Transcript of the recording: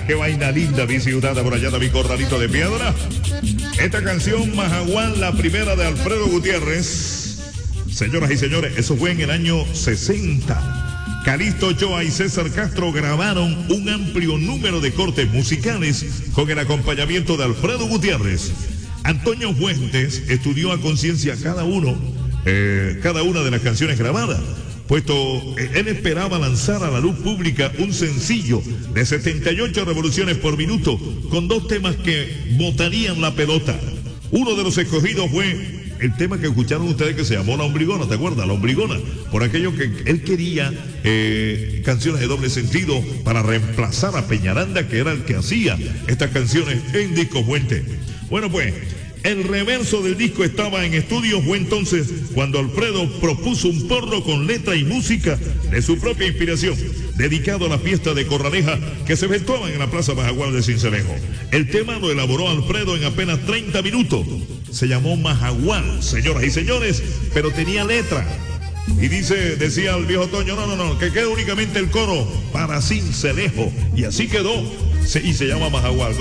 qué vaina linda, mi ciudad, por allá de mi corralito de piedra. Esta canción, Majagual, la primera de Alfredo Gutiérrez. Señoras y señores, eso fue en el año 60. Calixto Ochoa y César Castro grabaron un amplio número de cortes musicales con el acompañamiento de Alfredo Gutiérrez. Antonio Fuentes estudió a conciencia cada una de las canciones grabadas, puesto él esperaba lanzar a la luz pública un sencillo de 78 revoluciones por minuto con 2 temas que botarían la pelota. Uno de los escogidos fue el tema que escucharon ustedes que se llamó La Ombrigona, ¿te acuerdas? La Ombrigona, por aquello que él quería canciones de doble sentido para reemplazar a Peñaranda, que era el que hacía estas canciones en Disco Fuente. Bueno, pues el reverso del disco estaba en estudio. Fue entonces cuando Alfredo propuso un porro con letra y música de su propia inspiración, dedicado a la fiesta de Corraleja que se efectuaba en la Plaza Majagual de Sincelejo. El tema lo elaboró Alfredo en apenas 30 minutos. Se llamó Majagual, señoras y señores, pero tenía letra. Y decía el viejo Toño, no, que quede únicamente el coro para Sincelejo. Y así quedó, y se llama Majagual.